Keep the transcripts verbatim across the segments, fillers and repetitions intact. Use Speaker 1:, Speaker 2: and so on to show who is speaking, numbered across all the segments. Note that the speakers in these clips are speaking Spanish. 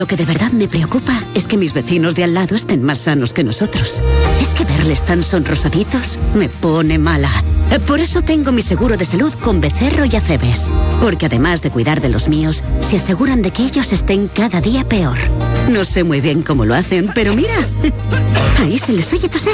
Speaker 1: Lo que de verdad me preocupa es que mis vecinos de al lado estén más sanos que nosotros. Es que verles tan sonrosaditos me pone mala. Por eso tengo mi seguro de salud con Becerro y Acebes. Porque además de cuidar de los míos, se aseguran de que ellos estén cada día peor. No sé muy bien cómo lo hacen, pero mira, ahí se les oye toser.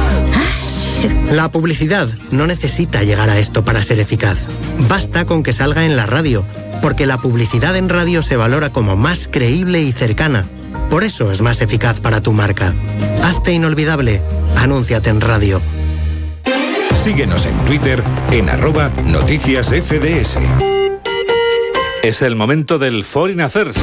Speaker 2: La publicidad no necesita llegar a esto para ser eficaz. Basta con que salga en la radio, porque la publicidad en radio se valora como más creíble y cercana. Por eso es más eficaz para tu marca. Hazte inolvidable. Anúnciate en radio.
Speaker 3: Síguenos en Twitter en arroba noticias F D S.
Speaker 4: Es el momento del Foreign Affairs.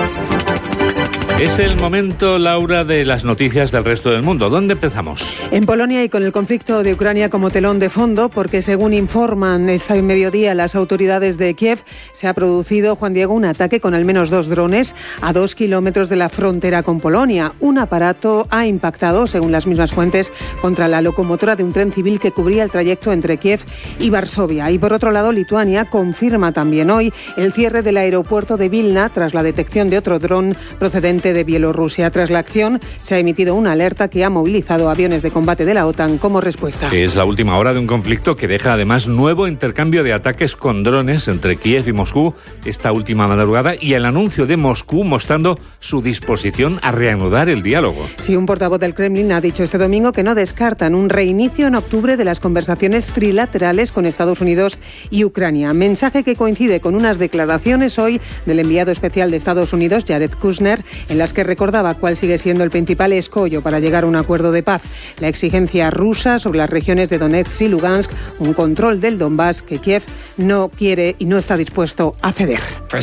Speaker 4: Es el momento, Laura, de las noticias del resto del mundo. ¿Dónde empezamos?
Speaker 5: En Polonia y con el conflicto de Ucrania como telón de fondo, porque según informan este mediodía las autoridades de Kiev, se ha producido, Juan Diego, un ataque con al menos dos drones a dos kilómetros de la frontera con Polonia. Un aparato ha impactado, según las mismas fuentes, contra la locomotora de un tren civil que cubría el trayecto entre Kiev y Varsovia. Y por otro lado, Lituania confirma también hoy el cierre del aeropuerto de Vilna tras la detección de otro dron procedente de Bielorrusia. Tras la acción, se ha emitido una alerta que ha movilizado aviones de combate de la OTAN como respuesta.
Speaker 4: Es la última hora de un conflicto que deja además nuevo intercambio de ataques con drones entre Kiev y Moscú esta última madrugada y el anuncio de Moscú mostrando su disposición a reanudar el diálogo.
Speaker 5: Sí, un portavoz del Kremlin ha dicho este domingo que no descartan un reinicio en octubre de las conversaciones trilaterales con Estados Unidos y Ucrania. Mensaje que coincide con unas declaraciones hoy del enviado especial de Estados Unidos, Jared Kushner, en las que recordaba cuál sigue siendo el principal escollo para llegar a un acuerdo de paz: la exigencia rusa sobre las regiones de Donetsk y Lugansk, un control del Donbass que Kiev no quiere y no está dispuesto a ceder.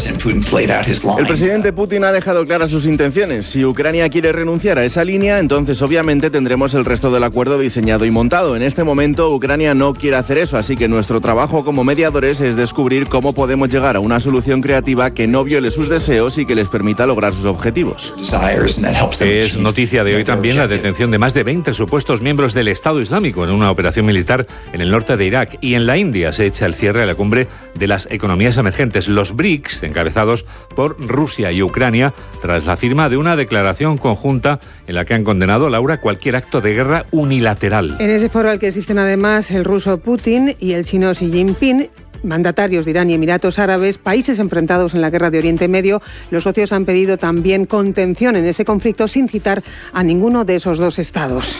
Speaker 6: El presidente Putin ha dejado claras sus intenciones. Si Ucrania quiere renunciar a esa línea, entonces obviamente tendremos el resto del acuerdo diseñado y montado. En este momento Ucrania no quiere hacer eso, así que nuestro trabajo como mediadores es descubrir cómo podemos llegar a una solución creativa que no viole sus deseos y que les permita lograr sus objetivos.
Speaker 4: Es noticia de hoy también la detención de más de veinte supuestos miembros del Estado Islámico en una operación militar en el norte de Irak. Y en la India se echa el cierre a la cumbre de las economías emergentes, los BRICS, encabezados por Rusia y Ucrania, tras la firma de una declaración conjunta en la que han condenado, Laura, cualquier acto de guerra unilateral.
Speaker 5: En ese foro al que asisten además el ruso Putin y el chino Xi Jinping, mandatarios de Irán y Emiratos Árabes, países enfrentados en la guerra de Oriente Medio, los socios han pedido también contención en ese conflicto sin citar a ninguno de esos dos estados.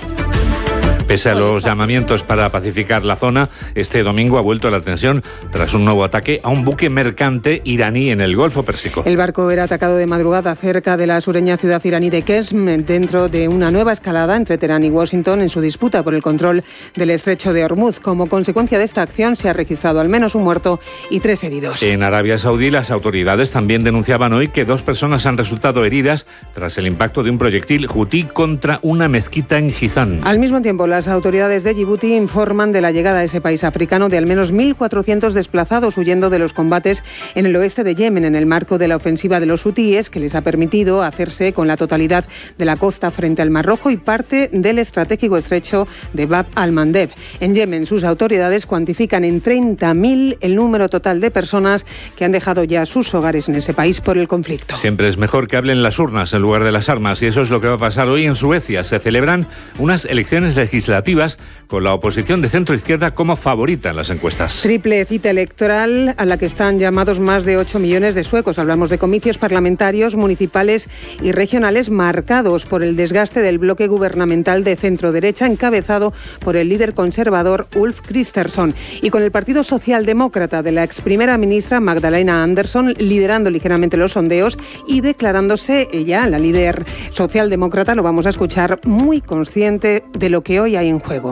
Speaker 4: Pese a los llamamientos para pacificar la zona, este domingo ha vuelto la tensión tras un nuevo ataque a un buque mercante iraní en el Golfo Pérsico.
Speaker 5: El barco era atacado de madrugada cerca de la sureña ciudad iraní de Qesm, dentro de una nueva escalada entre Teherán y Washington en su disputa por el control del estrecho de Hormuz. Como consecuencia de esta acción se ha registrado al menos un muerto y tres heridos.
Speaker 4: En Arabia Saudí, las autoridades también denunciaban hoy que dos personas han resultado heridas tras el impacto de un proyectil hutí contra una mezquita en Jizán.
Speaker 5: Al mismo tiempo, las autoridades de Djibouti informan de la llegada a ese país africano de al menos mil cuatrocientos desplazados huyendo de los combates en el oeste de Yemen, en el marco de la ofensiva de los hutíes, que les ha permitido hacerse con la totalidad de la costa frente al Mar Rojo y parte del estratégico estrecho de Bab al-Mandeb. En Yemen, sus autoridades cuantifican en treinta mil el número total de personas que han dejado ya sus hogares en ese país por el conflicto.
Speaker 4: Siempre es mejor que hablen las urnas en lugar de las armas, y eso es lo que va a pasar hoy en Suecia. Se celebran unas elecciones legislativas con la oposición de centro-izquierda como favorita en las encuestas.
Speaker 5: Triple cita electoral a la que están llamados más de ocho millones de suecos. Hablamos de comicios parlamentarios, municipales y regionales marcados por el desgaste del bloque gubernamental de centro-derecha, encabezado por el líder conservador Ulf Kristersson, y con el Partido Socialdemócrata de la ex primera ministra Magdalena Andersson liderando ligeramente los sondeos y declarándose ella, la líder socialdemócrata, lo vamos a escuchar, muy consciente de lo que hoy hay en juego.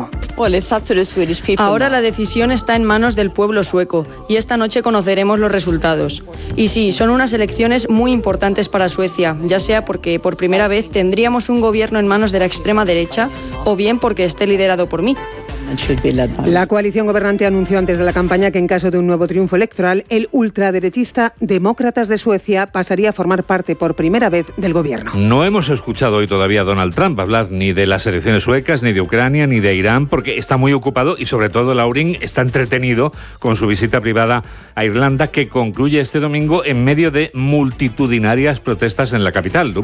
Speaker 7: Ahora la decisión está en manos del pueblo sueco y esta noche conoceremos los resultados. Y sí, son unas elecciones muy importantes para Suecia, ya sea porque por primera vez tendríamos un gobierno en manos de la extrema derecha o bien porque esté liderado por mí.
Speaker 5: La coalición gobernante anunció antes de la campaña que en caso de un nuevo triunfo electoral, el ultraderechista Demócratas de Suecia pasaría a formar parte por primera vez del gobierno.
Speaker 4: No hemos escuchado hoy todavía a Donald Trump hablar ni de las elecciones suecas, ni de Ucrania, ni de Irán, porque está muy ocupado y sobre todo Laurín está entretenido con su visita privada a Irlanda, que concluye este domingo en medio de multitudinarias protestas en la capital.